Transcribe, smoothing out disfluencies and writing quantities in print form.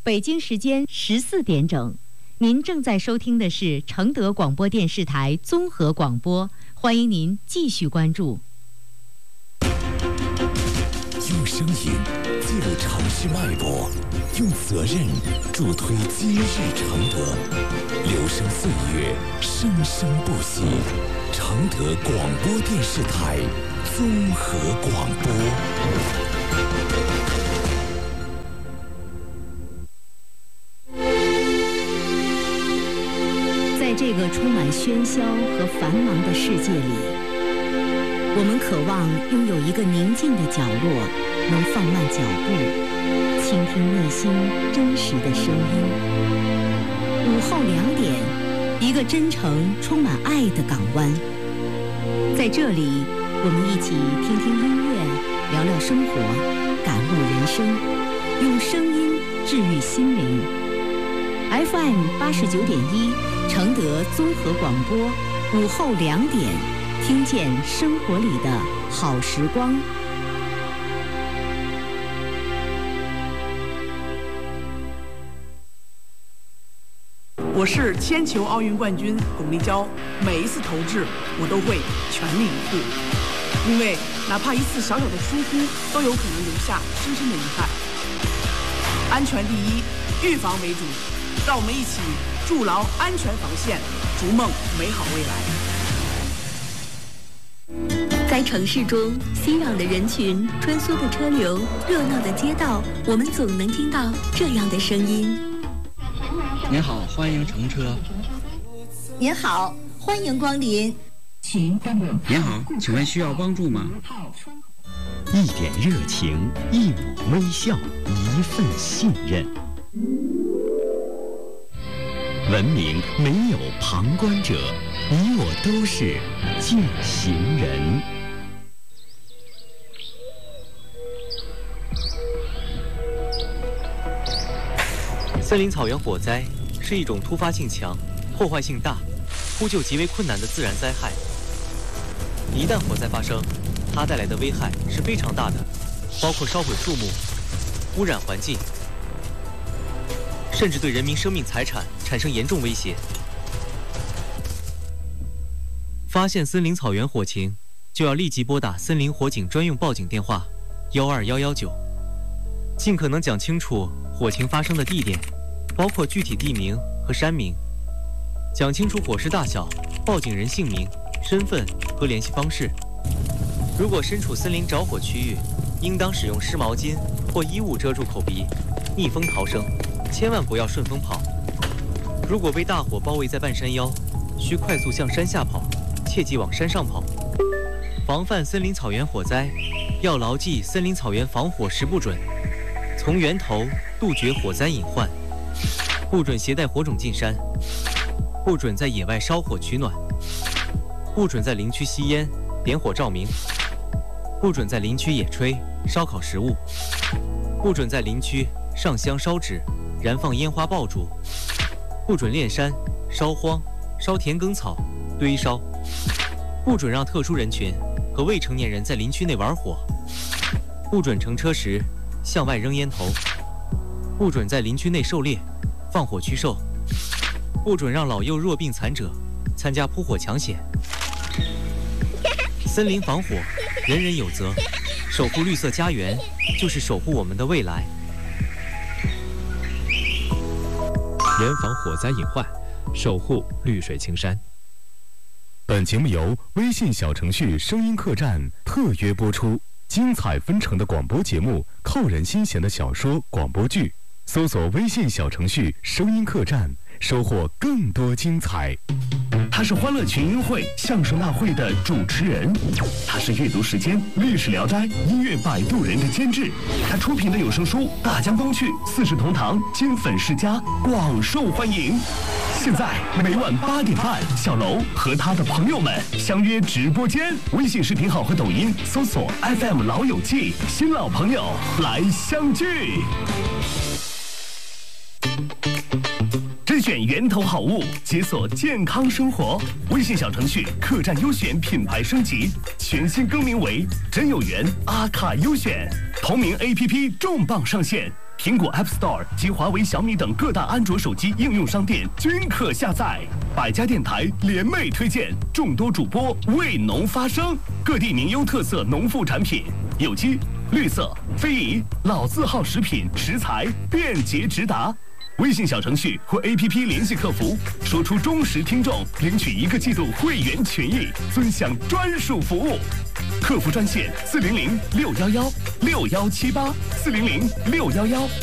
北京时间14点整，您正在收听的是承德广播电视台综合广播，欢迎您继续关注。 用声音记录城市脉搏，用责任助推今日承德，留声岁月，生生不息。承德广播电视台综合广播。 在这个充满喧嚣和繁忙的世界里，我们渴望拥有一个宁静的角落，能放慢脚步，倾听内心真实的声音。午后2点，一个真诚、充满爱的港湾。在这里，我们一起听听音乐，聊聊生活，感悟人生，用声音治愈心灵。FM 89.1，承德综合广播，午后2点，听见生活里的好时光。 我是铅球奥运冠军巩立姣，每一次投掷我都会全力以赴，因为哪怕一次小小的疏忽，都有可能留下深深的遗憾。安全第一，预防为主，让我们一起筑牢安全防线，逐梦美好未来。在城市中，熙攘的人群、穿梭的车流、热闹的街道，我们总能听到这样的声音。 您好，欢迎乘车。 您好，欢迎光临。 您好，请问需要帮助吗？ 一点热情，一抹微笑，一份信任。文明没有旁观者，你我都是践行人。 森林草原火灾是一种突发性强、破坏性大、扑救极为困难的自然灾害。一旦火灾发生，它带来的危害是非常大的，包括烧毁树木、污染环境，甚至对人民生命财产产生严重威胁。发现森林草原火情，就要立即拨打森林火警专用报警电话12119，尽可能讲清楚火情发生的地点，包括具体地名和山名，讲清楚火势大小、报警人姓名、身份和联系方式。如果身处森林着火区域，应当使用湿毛巾或衣物遮住口鼻，逆风逃生，千万不要顺风跑。如果被大火包围在半山腰，需快速向山下跑，切忌往山上跑。防范森林草原火灾，要牢记森林草原防火10不准：从源头杜绝火灾隐患，不准携带火种进山，不准在野外烧火取暖，不准在林区吸烟、点火照明，不准在林区野炊、烧烤食物，不准在林区上香烧纸、燃放烟花爆竹，不准炼山、烧荒、烧田埂草、堆烧，不准让特殊人群和未成年人在林区内玩火，不准乘车时向外扔烟头，不准在林区内狩猎、放火驱兽，不准让老幼弱病残者参加扑火抢险。森林防火，人人有责，守护绿色家园，就是守护我们的未来。 严防火灾隐患，守护绿水青山。 本节目由微信小程序声音客栈特约播出，精彩纷呈的广播节目，扣人心弦的小说、广播剧，搜索微信小程序声音客栈，收获更多精彩。 他是欢乐群英会相声大会的主持人，他是阅读时间、历史聊斋、音乐摆渡人的监制，他出品的有声书《大江东去》《四世同堂》金粉世家广受欢迎。现在每晚8点半，小楼和他的朋友们相约直播间，微信视频号和抖音搜索 FM 老友记，新老朋友来相聚。甄选源头好物，解锁健康生活。微信小程序客栈优选品牌升级，全新更名为真有缘阿卡优选。同名 APP 重磅上线， 苹果 App Store 及华为、小米等各大安卓手机应用商店均可下载。百家电台联袂推荐，众多主播为农发声，各地名优特色农副产品，有机、绿色、非遗、老字号食品食材便捷直达。微信小程序或 APP 联系客服，说出忠实听众，领取1个季度会员权益，尊享专属服务。客服专线400-611-6178，400-611。